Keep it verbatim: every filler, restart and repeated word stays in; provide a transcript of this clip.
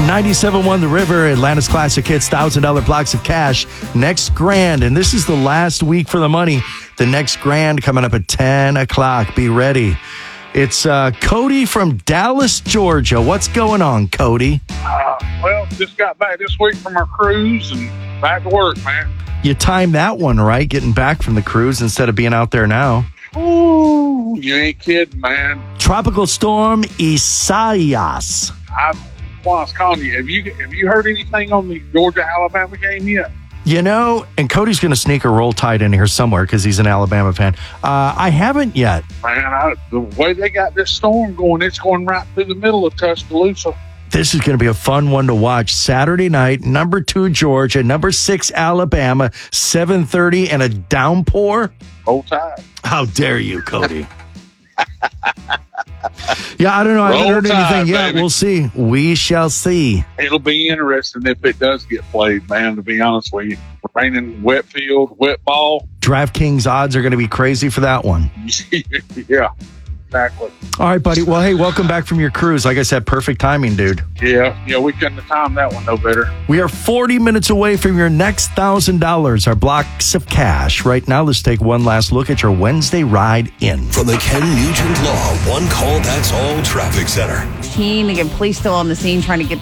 ninety-seven point one The River, Atlanta's Classic Hits, one thousand dollars blocks of cash. Next grand, and this is the last week for the money. The next grand coming up at ten o'clock. Be ready. It's uh, Cody from Dallas, Georgia. What's going on, Cody? Uh, well, just got back this week from our cruise and back to work, man. You timed that one right, getting back from the cruise instead of being out there now. Ooh, you ain't kidding, man. Tropical Storm Isaias. I, well, I was calling you. Have you have you heard anything on the Georgia-Alabama game yet? You know, and Cody's going to sneak a Roll Tide in here somewhere because he's an Alabama fan. Uh, I haven't yet. Man, I, the way they got this storm going, it's going right through the middle of Tuscaloosa. This is going to be a fun one to watch. Saturday night, number two, Georgia, number six, Alabama, seven thirty, and a downpour. Roll Tide. How dare you, Cody? Yeah, I don't know. I haven't Roll heard Tide, anything yet. baby. We'll see. We shall see. It'll be interesting if it does get played, man, to be honest with you. Raining, wet field, wet ball. DraftKings odds are going to be crazy for that one. Yeah, exactly. All right, buddy. Well, hey, welcome back from your cruise. Like I said, perfect timing, dude. Yeah, yeah, we couldn't have timed that one no better. We are forty minutes away from your next one thousand dollars, our blocks of cash. Right now, let's take one last look at your Wednesday ride in. From the Ken Nugent Law One Call That's All Traffic Center. Teen, again, police still on the scene trying to get